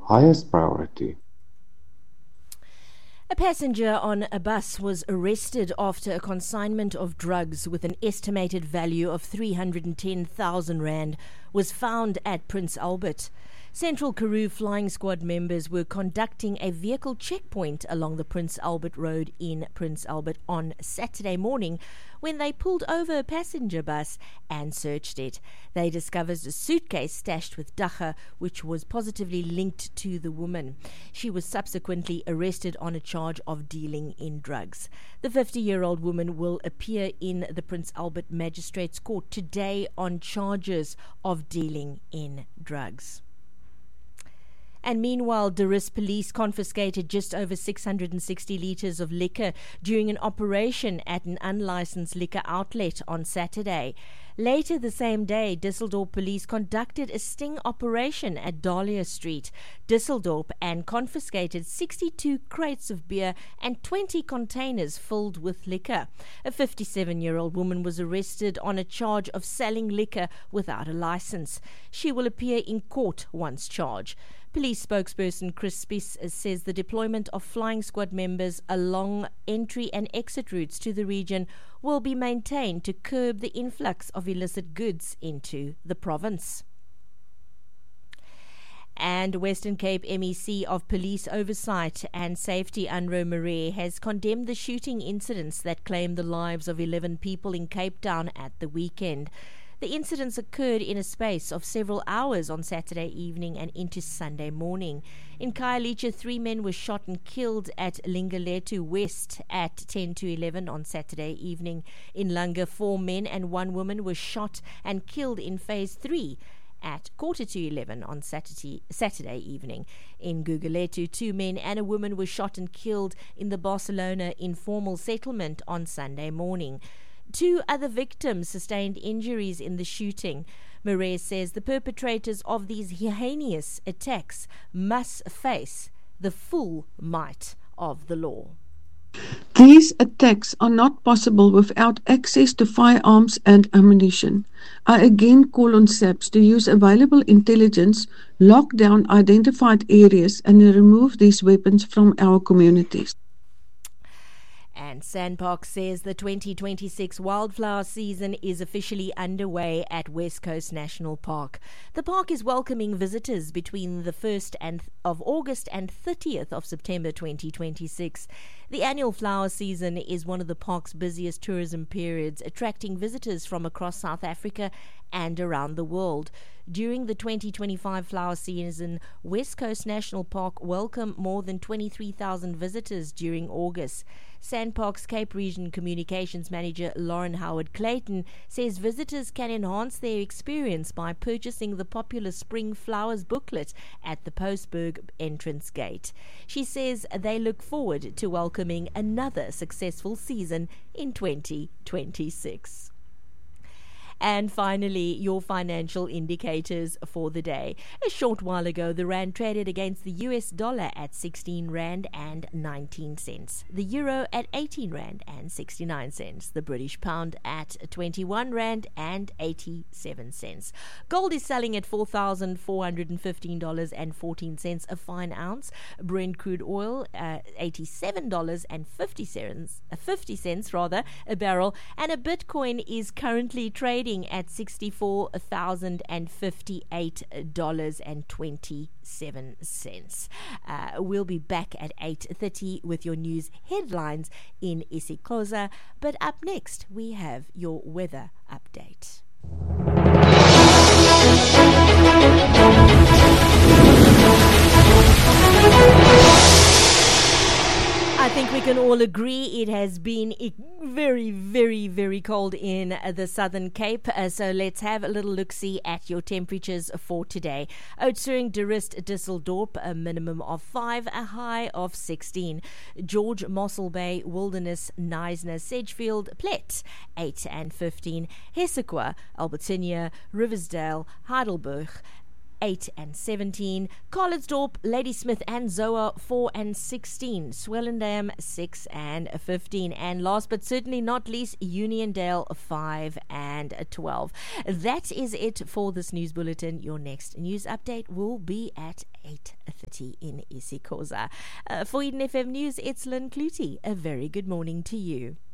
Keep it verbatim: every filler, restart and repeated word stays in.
highest priority. A passenger on a bus was arrested after a consignment of drugs with an estimated value of three hundred ten thousand rand was found at Prince Albert. Central Karoo Flying Squad members were conducting a vehicle checkpoint along the Prince Albert Road in Prince Albert on Saturday morning when they pulled over a passenger bus and searched it. They discovered a suitcase stashed with dagga, which was positively linked to the woman. She was subsequently arrested on a charge of dealing in drugs. The fifty-year-old woman will appear in the Prince Albert Magistrates Court today on charges of dealing in drugs. And meanwhile, Durrës police confiscated just over six hundred sixty litres of liquor during an operation at an unlicensed liquor outlet on Saturday. Later the same day, Düsseldorp police conducted a sting operation at Dahlia Street, Düsseldorp, and confiscated sixty-two crates of beer and twenty containers filled with liquor. A fifty-seven-year-old woman was arrested on a charge of selling liquor without a license. She will appear in court once charged. Police spokesperson Chris Spies says the deployment of flying squad members along entry and exit routes to the region will be maintained to curb the influx of illicit goods into the province. And Western Cape M E C of Police Oversight and Safety, Anro Marais, has condemned the shooting incidents that claimed the lives of eleven people in Cape Town at the weekend. The incidents occurred in a space of several hours on Saturday evening and into Sunday morning. In Khayelitsha, three men were shot and killed at Lingalethu West at ten to eleven on Saturday evening. In Langa, four men and one woman were shot and killed in Phase three at quarter to eleven on Saturday, Saturday evening. In Gugulethu, two men and a woman were shot and killed in the Barcelona informal settlement on Sunday morning. Two other victims sustained injuries in the shooting. Marais says the perpetrators of these heinous attacks must face the full might of the law. These attacks are not possible without access to firearms and ammunition. I again call on SAPS to use available intelligence, lock down identified areas, and remove these weapons from our communities. And SANParks says the twenty twenty-six wildflower season is officially underway at West Coast National Park. The park is welcoming visitors between the first of August and thirtieth of September twenty twenty-six. The annual flower season is one of the park's busiest tourism periods, attracting visitors from across South Africa and around the world. During the twenty twenty-five flower season, West Coast National Park welcomed more than twenty-three thousand visitors during August. SANParks Cape Region Communications Manager Lauren Howard Clayton says visitors can enhance their experience by purchasing the popular Spring Flowers booklet at the Postberg entrance gate. She says they look forward to welcoming another successful season in twenty twenty-six. And finally, your financial indicators for the day. A short while ago, the rand traded against the U S dollar at sixteen rand and nineteen cents. The euro at eighteen rand and sixty-nine cents. The British pound at twenty-one rand and eighty-seven cents. Gold is selling at four thousand four hundred fifteen dollars and fourteen cents a fine ounce. Brent crude oil uh, eighty-seven dollars and fifty cents, uh, fifty cents rather a barrel, and a Bitcoin is currently trading at sixty-four thousand fifty-eight dollars and twenty-seven cents. Uh, we'll be back at eight thirty with your news headlines in isiXhosa, but up next we have your weather update. I think we can all agree it has been very, very, very cold in the Southern Cape. Uh, so let's have a little look-see at your temperatures for today. Oudtshoorn, Durrës, Düsseldorp, a minimum of five, a high of sixteen. George, Mossel Bay, Wilderness, Knysna, Sedgefield, Plet, eight and fifteen. Hessequa, Albertinia, Riversdale, Heidelberg, eight and seventeen. Carlitsdorp, Ladysmith and Zoa four and sixteen. Swellendam six and fifteen. And last but certainly not least, Uniondale five and twelve. That is it for this news bulletin. Your next news update will be at eight thirty in isiXhosa. Uh, for Eden F M News, it's Lynn Clutie. A very good morning to you.